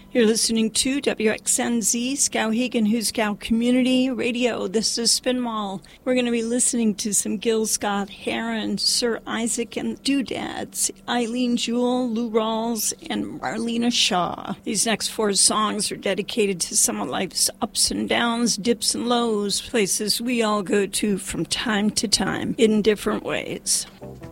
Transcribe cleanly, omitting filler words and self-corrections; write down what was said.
You're listening to WXNZ, Skowhegan Huskow Community Radio. This is Spinwall. We're going to be listening to some Gil Scott-Heron, Sir Isaac and Doodads, Eileen Jewell, Lou Rawls, and Marlena Shaw. These next four songs are dedicated to some of life's ups and downs, dips and lows, places we all go to from time to time in different ways.